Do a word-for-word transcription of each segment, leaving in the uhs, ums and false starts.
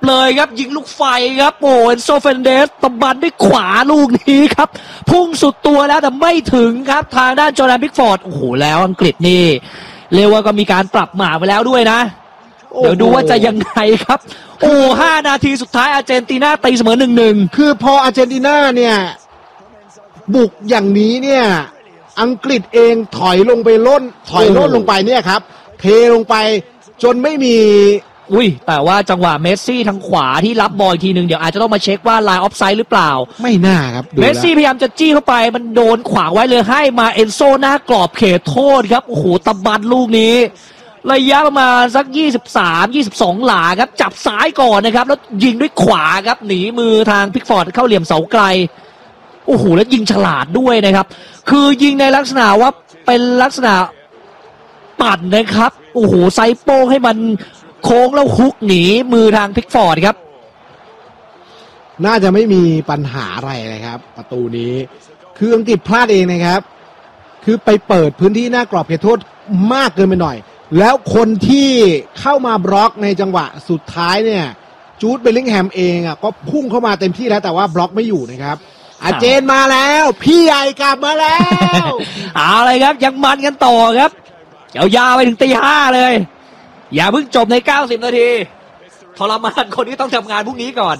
เลยครับยิงลูกไฟครับโอ้เอนโซเฟนเดสตบันด้วยขวาลูกนี้ครับพุ่งสุดตัวแล้วแต่ไม่ถึงครับทางด้านจอร์แดนพิกฟอร์ดโอ้โหแล้วอังกฤษนี่เรียกว่าก็มีการปรับหม่าไปแล้วด้วยนะเดี๋ยวดูว่าจะยังไงครับโอ้ห้านาทีสุดท้ายอาร์เจนตินาตีเสมอ หนึ่งหนึ่งคือพออาร์เจนตินาเนี่ยบุกอย่างนี้เนี่ยอังกฤษเองถอยลงไปล้นถอยล้นลงไปเนี่ยครับเทลงไปจนไม่มีอุ้ยแต่ว่าจังหวะเมสซี่ทางขวาที่รับบอลทีนึงเดี๋ยวอาจจะต้องมาเช็คว่าไลน์ออฟไซด์หรือเปล่าไม่น่าครับเมสซี่พยายามจะจี้เข้าไปมันโดนขวางไว้เลยให้มาเอนโซหน้ากรอบเขตโทษครับโอ้โหตบัดลูกนี้ระยะประมาณสักยี่สิบสาม ยี่สิบสองหลาครับจับซ้ายก่อนนะครับแล้วยิงด้วยขวาครับหนีมือทางพิกฟอร์ดเข้าเหลี่ยมเสาไกลโอ้โหแล้วยิงฉลาดด้วยนะครับคือยิงในลักษณะว่าเป็นลักษณะปั่นนะครับโอ้โหไซโป้งให้มันโค้งแล้วฮุกหนีมือทางพิกฟอร์ดครับน่าจะไม่มีปัญหาอะไรเลยครับประตูนี้คืออังกฤษพลาดเองนะครับคือไปเปิดพื้นที่หน้ากรอบเขตโทษมากเกินไปหน่อยแล้วคนที่เข้ามาบล็อกในจังหวะสุดท้ายเนี่ยจูดเบลลิงแฮมเองอ่ะก็พุ่งเข้ามาเต็มที่แล้วแต่ว่าบล็อกไม่อยู่นะครับอาเจนมาแล้วพี่ใหญ่กลับมาแล้วเอาเลยครับยังมันกันต่อครับยาวๆไปถึงตีห้าเลยอย่าเพิ่งจบในเก้าสิบนาทีทรมานคนที่ต้องทำงานพรุ่งนี้ก่อน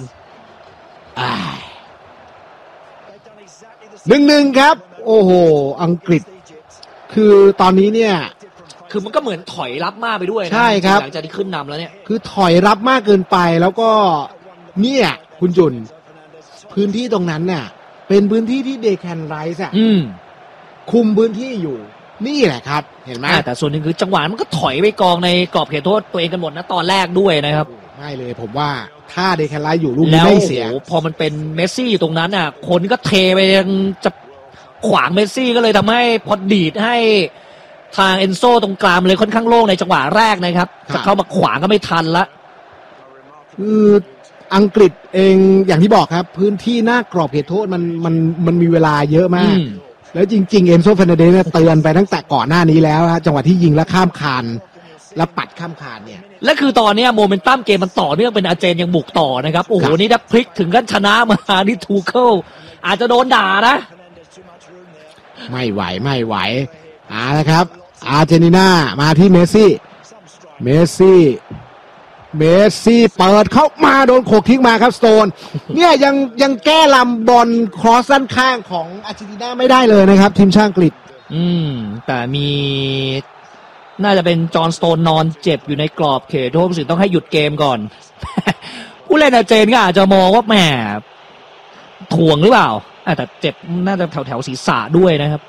หนึ่งหนึ่งครับโอ้โหอังกฤษคือตอนนี้เนี่ยคือมันก็เหมือนถอยรับมากไปด้วยนะใช่ครับหลังจากที่ขึ้นนำแล้วเนี่ยคือถอยรับมากเกินไปแล้วก็เนี่ยคุณจุนพื้นที่ตรงนั้นเนี่ยเป็นพื้นที่ที่เดแคนไรส์อ่ะคุมพื้นที่อยู่นี่แหละครับเห็นไหมแต่ส่วนหนึ่งคือจังหวะมันก็ถอยไปกองในกรอบเขตโทษตัวเองกันหมดนะตอนแรกด้วยนะครับไม่เลยผมว่าถ้าเดแคนไรส์อยู่ลูกนี้ไม่เสียพอมันเป็นเมสซี่อยู่ตรงนั้นอ่ะคนก็เทไปยังจะขวางเมสซี่ก็เลยทำให้พอดีดให้ทางเอนโซตรงกลางเลยค่อนข้างโล่งในจังหวะแรกนะครับจะเข้ามาขวางก็ไม่ทันละคืออังกฤษเองอย่างที่บอกครับพื้นที่หน้ากรอบเขตโทษมันมันมันมีเวลาเยอะมากแล้วจริงๆเอนโซเฟรนันเดสเนี่ยเตือนไปตั้งแต่ก่อนหน้านี้แล้วฮะจังหวะที่ยิงแล้วข้ามคานแล้วปัดข้ามคานเนี่ยและคือตอนนี้โมเมนตัมเกมมันต่อเนื่องเป็นอาร์เจนยังบุกต่อนะครับโอ้โหนี่ถ้าพลิกถึงกันชนะมานี่ทูเคิลอาจจะโดนด่านะไม่ไหวไม่ไหวอ่านะครับอาร์เจนตินามาที่เมสซี่เมสซี่เมสซี่เปิดเข้ามาโดนโขกทิ้งมาครับสโตนเนี่ยยังยังแก้ลำบอลครอสด้านข้างของอาร์เจนตินาไม่ได้เลยนะครับทีมชาติอังกฤษอืมแต่มีน่าจะเป็นจอห์นสโตนนอนเจ็บอยู่ในกรอบเขตโทษสิต้องให้หยุดเกมก่อนผู้เล่นอาร์เจนก็อาจจะมองว่าแหมถ่วงหรือเปล่าแต่เจ็บน่าจะแถวแถวศีรษะด้วยนะครับ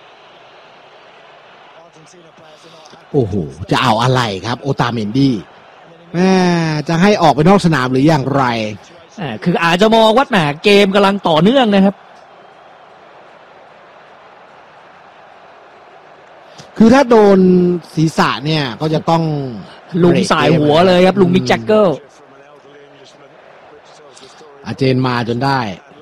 โอ้โหจะเอาอะไรครับโอตาเมนดี้แม่จะให้ออกไปนอกสนามหรืออย่างไรคืออาจจะมองว่าแหมเกมกำลังต่อเนื่องนะครับคือถ้าโดนศีรษะเนี่ยก็จะต้องลุงสายหัวเลยครับลุงมิกแจ็คเกิลอาเจนมาจนได้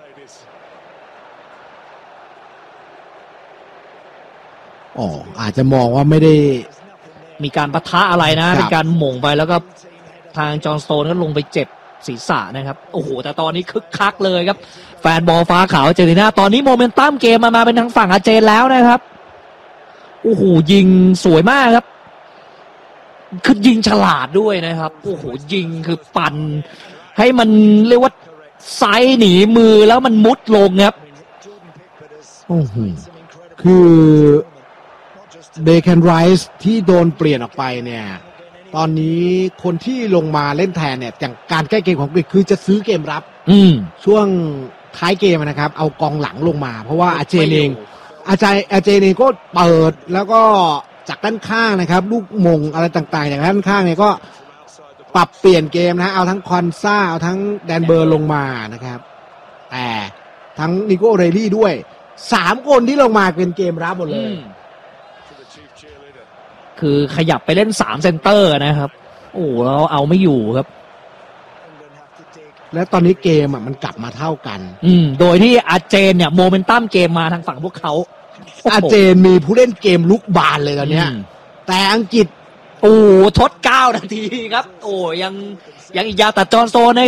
อ๋ออาจจะมองว่าไม่ได้มีการปะทะอะไรนะเป็นการหม่งไปแล้วก็ทางจอห์นสโตนก็ลงไปเจ็บศีรษะนะครับโอ้โหแต่ตอนนี้คึกคักเลยครับแฟนบอลฟ้าขาวอาร์เจนตินาตอนนี้โมเมนตัมเกมมามาเป็นทางฝั่งอาร์เจนแล้วนะครับโอ้โหยิงสวยมากครับคือยิงฉลาดด้วยนะครับโอ้โหยิงคือปั่นให้มันเรียกว่าไซส์หนีมือแล้วมันมุดลงครับโอ้โหคือเดแคนไรส์ที่โดนเปลี่ยนออกไปเนี่ยตอนนี้คนที่ลงมาเล่นแทนเนี่ยอย่างการแก้เกมของอังกฤษคือจะซื้อเกมรับช่วงท้ายเกมนะครับเอากองหลังลงมาเพราะว่าอาเจนเองอาจารย์อาเจนเองก็เปิดแล้วก็จากด้านข้างนะครับลูกมงอะไรต่างๆจากด้านข้างเนี่ยก็ปรับเปลี่ยนเกมนะเอาทั้งคอนซ่าเอาทั้งแดนเบอร์ลงมานะครับแต่ทั้งนิโก้เรลลี่ด้วยสามคนที่ลงมาเป็นเกมรับหมดเลยคือขยับไปเล่นสามเซนเตอร์นะครับโอ้แล้วเอาไม่อยู่ครับและตอนนี้เกมอ่ะมันกลับมาเท่ากันอืมโดยที่อาร์เจนเนี่ยโมเมนตัมเกมมาทางฝั่งพวกเขาอาร์เจนมีผู้เล่นเกมลุกบานเลยตอนเนี้ยแต่อังกฤษโอ้ทดเก้านาทีครับโอ้ยังยังอีกยาวแต่จอห์นสโตน